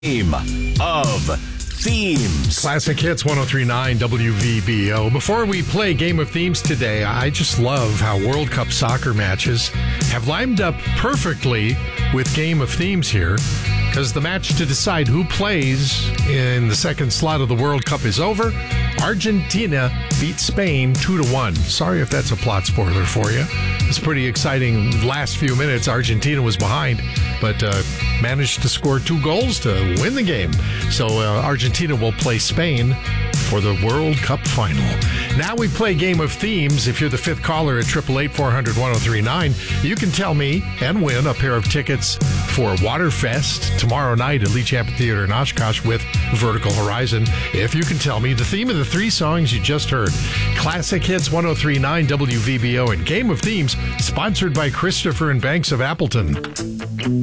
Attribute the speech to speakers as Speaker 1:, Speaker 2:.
Speaker 1: Game of Themes.
Speaker 2: Classic Hits 103.9 WVBO. Before we play Game of Themes today, I just love how World Cup soccer matches have lined up perfectly with Game of Themes here, because the match to decide who plays in the second slot of the World Cup is over. Argentina beat Spain 2-1. Sorry if that's a plot spoiler for you. It's pretty exciting. Last few minutes, Argentina was behind, but managed to score 2 goals to win the game. So Argentina will play Spain for the World Cup final. Now we play Game of Themes. If you're the fifth caller at 888-400-1039, you can tell me and win a pair of tickets for Waterfest tomorrow night at Leach Amphitheater in Oshkosh with Vertical Horizon. If you can tell me the theme of the 3 songs you just heard. Classic Hits 103.9 WVBO and Game of Themes, sponsored by Christopher and Banks of Appleton.